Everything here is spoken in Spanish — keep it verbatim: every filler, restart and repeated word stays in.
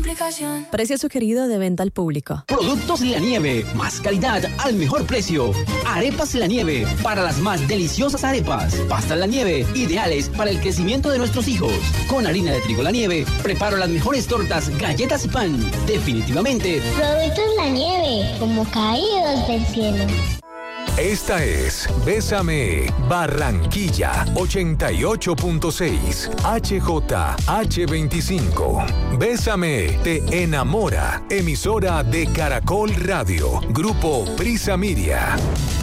complicación. Precio sugerido de venta al público. Productos La Nieve, más calidad al mejor precio. Arepas La Nieve, para las más deliciosas arepas. Pastas La Nieve, ideales para el crecimiento de nuestros hijos. Con harina de trigo La Nieve, preparo las mejores tortas, galletas y pan. Definitivamente. Productos La Nieve, como caídos del cielo. Esta es Bésame Barranquilla ochenta y ocho punto seis H J H veinticinco. Bésame te enamora. Emisora de Caracol Radio. Grupo Prisa Media.